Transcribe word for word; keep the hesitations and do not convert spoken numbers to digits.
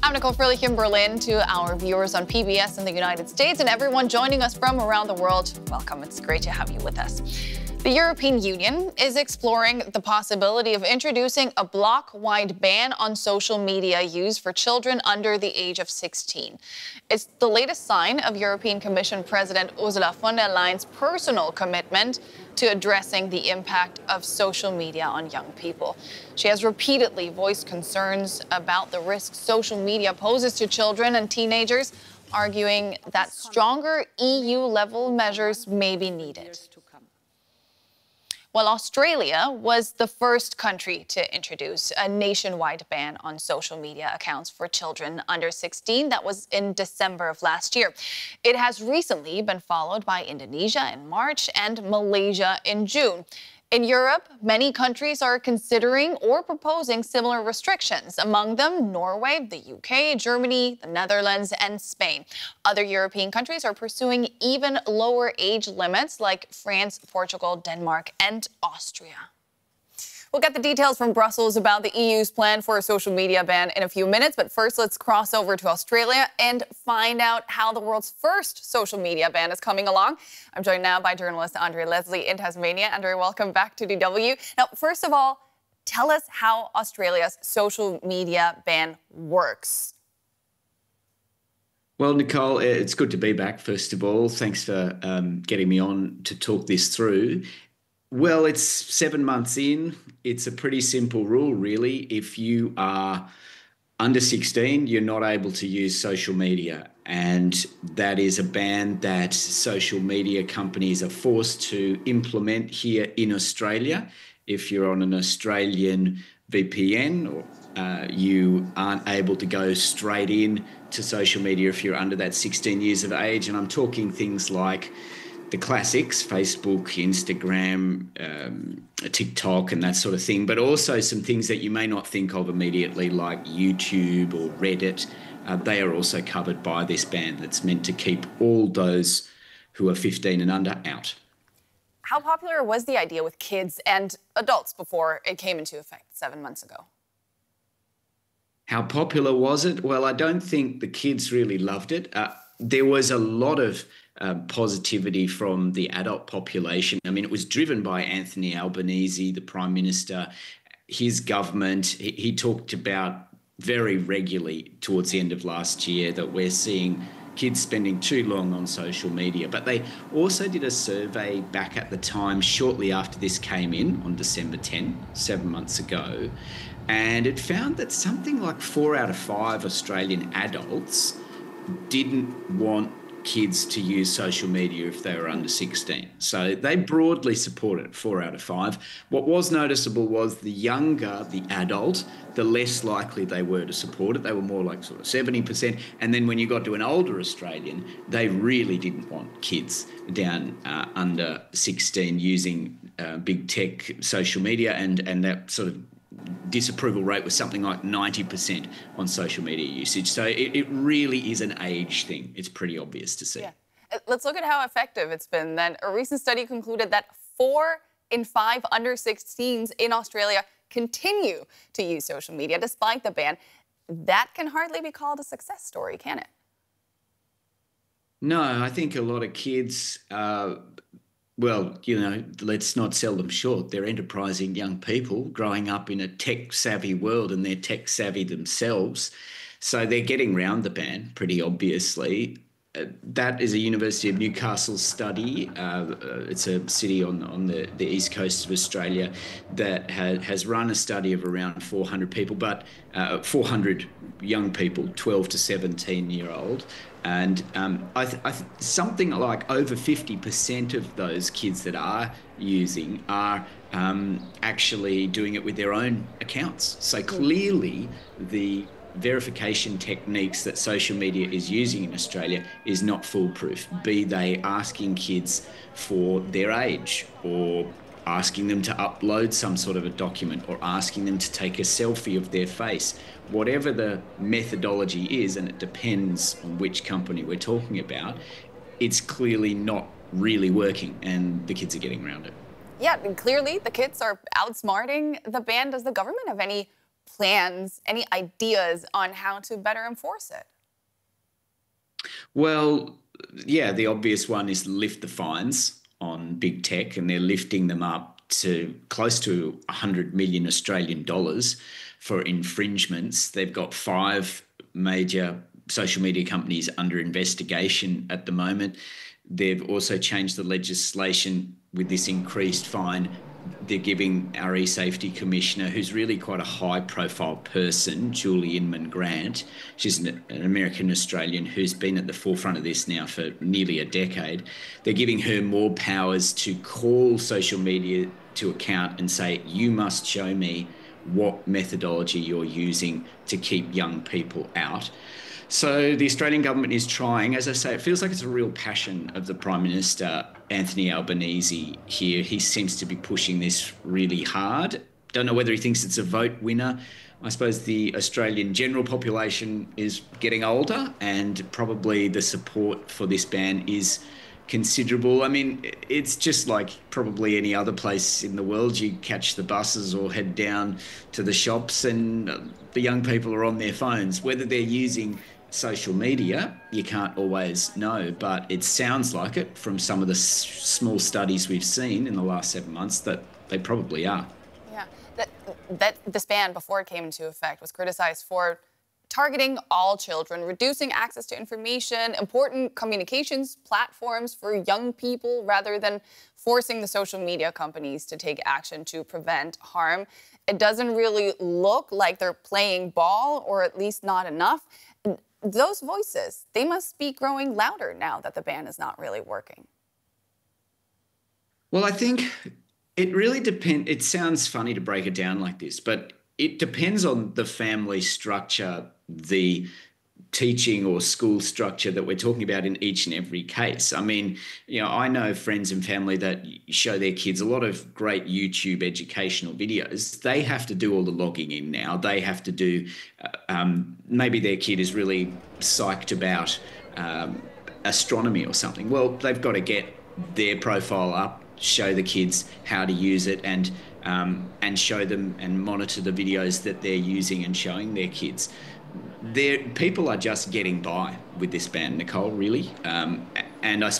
I'm Nicole Furley in Berlin. To our viewers on P B S in the United States and everyone joining us from around the world, welcome. It's great to have you with us. The European Union is exploring the possibility of introducing a bloc-wide ban on social media use for children under the age of sixteen. It's the latest sign of European Commission President Ursula von der Leyen's personal commitment to addressing the impact of social media on young people. She has repeatedly voiced concerns about the risks social media poses to children and teenagers, arguing that stronger E U-level measures may be needed. Well, Australia was the first country to introduce a nationwide ban on social media accounts for children under sixteen. That was in December of last year. It has recently been followed by Indonesia in March and Malaysia in June. In Europe, many countries are considering or proposing similar restrictions, among them Norway, the U K, Germany, the Netherlands, and Spain. Other European countries are pursuing even lower age limits like France, Portugal, Denmark, and Austria. We'll get the details from Brussels about the E U's plan for a social media ban in a few minutes. But first, let's cross over to Australia and find out how the world's first social media ban is coming along. I'm joined now by journalist Andrea Leslie in Tasmania. Andrea, welcome back to D W. Now, first of all, tell us how Australia's social media ban works. Well, Nicole, it's good to be back, first of all. Thanks for um, getting me on to talk this through. Well, it's seven months in. It's a pretty simple rule, really. If you are under sixteen, you're not able to use social media. And that is a ban that social media companies are forced to implement here in Australia. If you're on an Australian V P N, or, uh, you aren't able to go straight in to social media if you're under that sixteen years of age. And I'm talking things like the classics, Facebook, Instagram, um, TikTok and that sort of thing, but also some things that you may not think of immediately like YouTube or Reddit. Uh, they are also covered by this ban that's meant to keep all those who are fifteen and under out. How popular was the idea with kids and adults before it came into effect seven months ago? How popular was it? Well, I don't think the kids really loved it. Uh, there was a lot of Uh, positivity from the adult population. I mean, it was driven by Anthony Albanese, the Prime Minister, his government. He, he talked about very regularly towards the end of last year that we're seeing kids spending too long on social media. But they also did a survey back at the time, shortly after this came in on December tenth, seven months ago, and it found that something like four out of five Australian adults didn't want kids to use social media if they were under sixteen. So they broadly support it, four out of five. What was noticeable was the younger the adult, the less likely they were to support it. They were more like sort of seventy percent. And then when you got to an older Australian, they really didn't want kids down uh, under sixteen using uh, big tech social media, and, and that sort of disapproval rate was something like ninety percent on social media usage. So it, it really is an age thing. It's pretty obvious to see. Yeah. Let's look at how effective it's been then. A recent study concluded that four in five under sixteens in Australia continue to use social media despite the ban. That can hardly be called a success story, can it? No, I think a lot of kids... Uh, Well, you know, let's not sell them short. They're enterprising young people growing up in a tech-savvy world, and they're tech-savvy themselves. So they're getting round the ban, pretty obviously. Uh, that is a University of Newcastle study. Uh, uh, it's a city on, on the, the east coast of Australia that ha has run a study of around four hundred people, but uh, four hundred young people, twelve to seventeen year old. And um, I th I th something like over fifty percent of those kids that are using are um, actually doing it with their own accounts. So clearly the verification techniques that social media is using in Australia is not foolproof, be they asking kids for their age or asking them to upload some sort of a document or asking them to take a selfie of their face. Whatever the methodology is, and it depends on which company we're talking about, it's clearly not really working and the kids are getting around it. Yeah, and clearly the kids are outsmarting the ban. Does the government have any plans, any ideas on how to better enforce it? Well, yeah, the obvious one is lift the fines on big tech, and they're lifting them up to close to one hundred million Australian dollars for infringements. They've got five major social media companies under investigation at the moment. They've also changed the legislation with this increased fine. They're giving our e-safety commissioner, who's really quite a high-profile person, Julie Inman-Grant. She's an, an American-Australian who's been at the forefront of this now for nearly a decade. They're giving her more powers to call social media to account and say, you must show me what methodology you're using to keep young people out. So the Australian government is trying. As I say, it feels like it's a real passion of the Prime Minister, Anthony Albanese, here. He seems to be pushing this really hard. Don't know whether he thinks it's a vote winner. I suppose the Australian general population is getting older, and probably the support for this ban is considerable. I mean, it's just like probably any other place in the world. You catch the buses or head down to the shops, and the young people are on their phones. Whether they're using social media, you can't always know, but it sounds like it from some of the s- small studies we've seen in the last seven months that they probably are. Yeah, that, that this ban, before it came into effect, was criticized for targeting all children, reducing access to information, important communications platforms for young people, rather than forcing the social media companies to take action to prevent harm. It doesn't really look like they're playing ball, or at least not enough. Those voices, they must be growing louder now that the ban is not really working. Well, I think it really depends. It sounds funny to break it down like this, but it depends on the family structure, the teaching or school structure that we're talking about in each and every case. I mean, you know, I know friends and family that show their kids a lot of great YouTube educational videos. They have to do all the logging in now. They have to do, uh, um, maybe their kid is really psyched about um, astronomy or something. Well, they've got to get their profile up, show the kids how to use it, and um, and show them and monitor the videos that they're using and showing their kids. There, people are just getting by with this ban, Nicole, really. Um, and I suppose